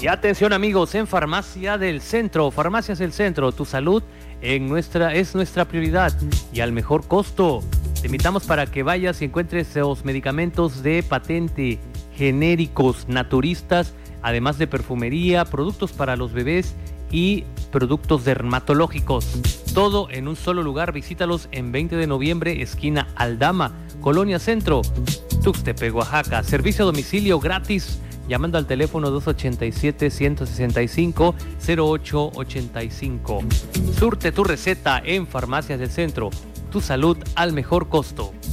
Y atención amigos, en Farmacias del Centro, tu salud es nuestra prioridad y al mejor costo. Te invitamos para que vayas y encuentres los medicamentos de patente, genéricos, naturistas, además de perfumería, productos para los bebés y productos dermatológicos. Todo en un solo lugar. Visítalos en 20 de noviembre, esquina Aldama, Colonia Centro, Tuxtepec, Oaxaca. Servicio a domicilio gratis, llamando al teléfono 287-165-0885. Surte tu receta en Farmacias del Centro. Tu salud al mejor costo.